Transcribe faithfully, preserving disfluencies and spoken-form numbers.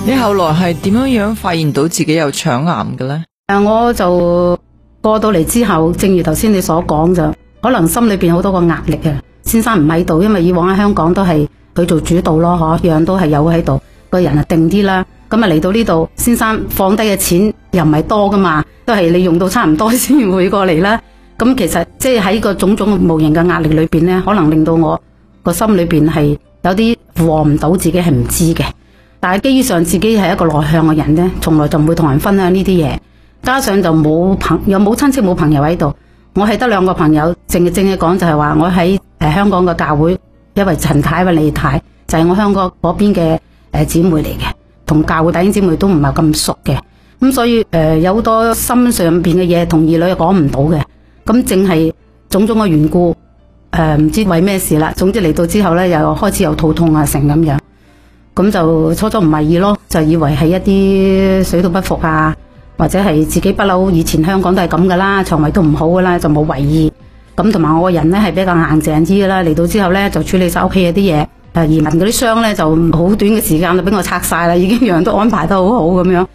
你後來係點樣樣發現到自己有腸癌嘅呢？ 誒，我就過到嚟之後，正如頭先你所講，就可能心裏邊好多個壓力啊。先生唔喺度，因為以往喺香港都係佢做主導咯，嗬，樣樣都係有喺度，個人啊定啲啦。咁啊嚟到呢度，先生放低嘅錢又唔係多噶嘛，都係你用到差唔多先會過嚟啦。咁其實即係喺個種種無形嘅壓力裏邊呢，可能令到我個心裏邊係有啲負荷唔到，自己係唔知嘅。但係基於上自己係一個內向嘅人呢，從來就唔會同人分享呢啲嘢。加上就冇朋又冇親戚冇朋友喺度，我係得兩個朋友，正正嘅講就係話我喺誒香港嘅教會，因為陳太或李太就係、是、我香港嗰邊嘅誒姊妹嚟嘅，同教會弟兄姊妹都唔係咁熟嘅，咁所以誒、呃、有好多心上邊嘅嘢同兒女講唔到嘅，咁正係種種嘅緣故，誒、呃、唔知為咩事啦。總之嚟到之後咧，又開始有肚痛啊，成咁樣，咁就初初唔為意咯，就以為係一啲水土不服啊。或者係自己不嬲，以前香港都係咁噶啦，腸胃都唔好噶啦，就冇為意。咁同埋我個人呢係比較硬淨啲噶啦，嚟到之後呢，就處理晒屋企嘅啲嘢，誒移民嗰啲箱呢，就好短嘅時間就俾我拆晒啦，已經樣樣都安排得好好咁樣。